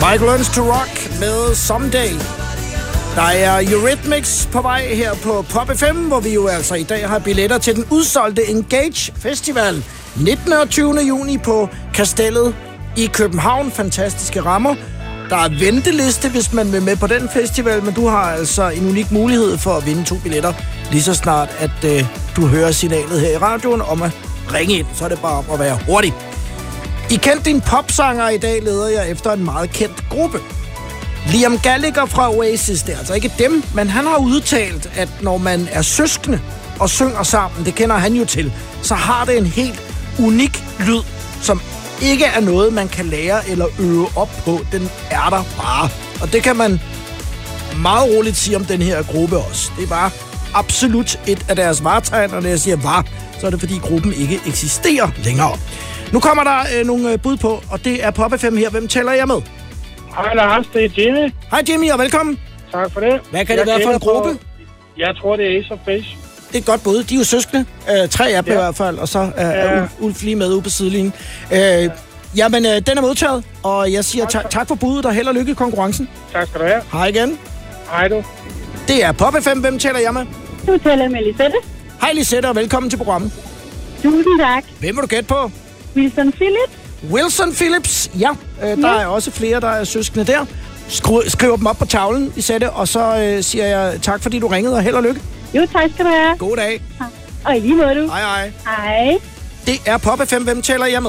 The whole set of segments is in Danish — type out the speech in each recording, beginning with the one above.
Michael Learns to Rock med Someday. Der er Eurythmics på vej her på Pop FM, hvor vi jo altså i dag har billetter til den udsolgte Engage Festival 19. og 20. juni på Kastellet i København. Fantastiske rammer. Der er venteliste, hvis man vil med på den festival, men du har altså en unik mulighed for at vinde 2 billetter, lige så snart, at du hører signalet her i radioen om at ringe ind. Så er det bare om at være hurtig. I kendte din popsanger. I dag leder jeg efter en meget kendt gruppe. Liam Gallagher fra Oasis, det er altså ikke dem, men han har udtalt, at når man er søskende og synger sammen, det kender han jo til, så har det en helt unik lyd, som ikke er noget, man kan lære eller øve op på. Den er der bare. Og det kan man meget roligt sige om den her gruppe også. Det er bare absolut et af deres vartegn, og når jeg siger var, så er det fordi gruppen ikke eksisterer længere. Nu kommer der nogle bud på, og det er Pop FM her. Hvem tæller jeg med? Hej Lars, det er Jimmy. Hej Jimmy, og velkommen. Tak for det. Hvad kan det være for en gruppe? Jeg tror, det er Ace of Base. Det er et godt bud. De er jo søskende. 3 af dem i hvert fald, og så er Ulf lige med ude på sidelinjen. Jamen, den er modtaget, og jeg siger tak for budet, og held og lykke i konkurrencen. Tak skal du have. Hej igen. Hej du. Det er Pop FM. Hvem taler jeg med? Du taler med Lisette. Hej Lisette, og velkommen til programmet. Tusind tak. Hvem vil du gætte på? Wilson Phillips. Wilson Phillips, ja. Der er også flere, der er søskende der. Skriver dem op på tavlen, Lisette, og så siger jeg tak, fordi du ringede, og held og lykke. Jo, tak skal du have. God dag. Og i lige måde du. Hej, hej. Hej. Det er Pop FM. Hvem taler jeg med?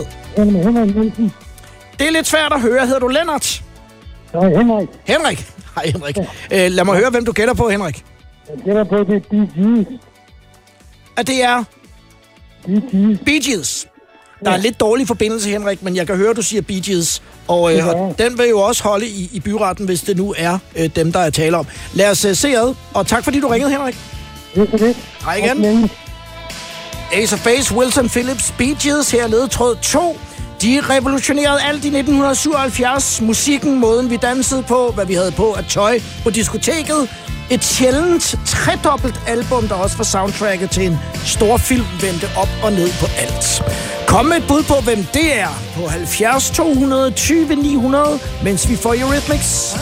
Det er lidt svært at høre. Hedder du Lennart? Nej, Henrik. Henrik? Hej, Henrik. Lad mig høre, hvem du gætter på, Henrik. Jeg gætter på, det er Bee Gees. At det er? Bee Gees. Bee Gees. Der er lidt dårlig forbindelse, Henrik, men jeg kan høre, at du siger Bee Gees. Og den vil jo også holde i byretten, hvis det nu er dem, der er tale om. Lad os se ad, og tak fordi du ringede, Henrik. Det. Hej igen. Ace of Base, Wilson Phillips, Bee Gees, her ledetråd 2. De revolutionerede alt i 1977. Musikken, måden vi dansede på, hvad vi havde på at tøj på diskoteket. Et sjældent tredobbelt album, der også var soundtracket til en stor film, vendte op og ned på alt. Kom med et bud på, hvem det er på 70 220 900, mens vi får Eurythmics.